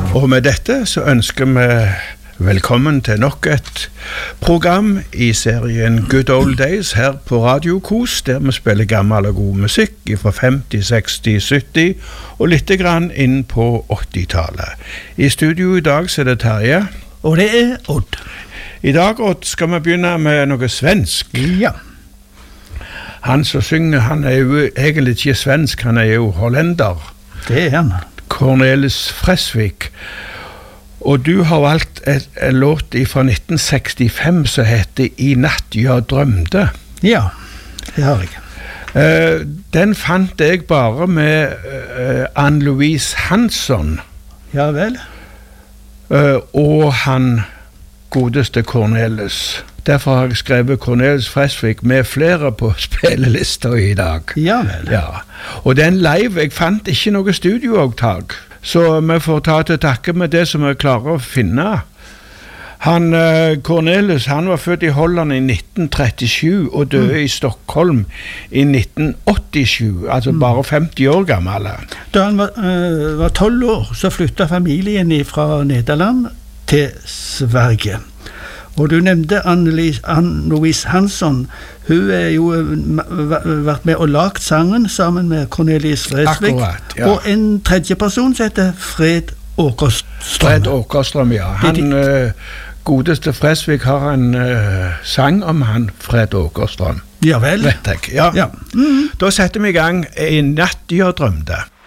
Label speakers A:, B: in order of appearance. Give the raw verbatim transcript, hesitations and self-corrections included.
A: Og med dette så ønsker vi velkommen til nok et program i serien Good Old Days her på Radio Kos, der vi spiller gammel og god musikk fra femti, seksti, sytti og litt grann inn på åttitallet. I studio i dag så er det Terje.
B: Og det er Odd.
A: I dag, Odd, skal vi begynne med noe svensk.
B: Ja.
A: Han som synger, han er jo egentlig ikke svensk, han er jo hollender.
B: Det er han.
A: Cornelis Vreeswijk. Og du har valgt et, en låt fra nitten sekstifem som heter I natt jeg drømte.
B: Ja, det har jeg.
A: Uh, den fant jeg bare med uh, Ann-Louise Hansson.
B: Ja vel.
A: Uh, og han godeste Cornelis. Derfor har jeg skrevet Cornelis Vreeswijk med flere på spillelister i dag.
B: Ja vel.
A: Ja. Og den live, jeg fant ikke noe studioopptak. Så vi får ta til takke med det som vi klarer å finne. Han, uh, Cornelis, han var født i Holland i nitten trettisju og døde mm. i Stockholm i nitten åttisju, altså mm. bare femti år gammel.
B: Da han var, uh, var tolv år, så flyttet familien fra Nederland til Sverige. Og du nevnte Ann-Louise Hansson. Hun er jo vært med og lagt sangen sammen med Cornelis Vreeswijk.
A: Akkurat, ja.
B: Og en tredje person som heter Fred Åkerstrøm.
A: Fred Åkerstrøm, ja. Han uh, godeste Vreeswijk har en uh, sang om han, Fred Åkerstrøm.
B: Ja vel.
A: Vet jeg, ja.
B: ja. Mm.
A: Da setter vi i gang I natt jeg drømte.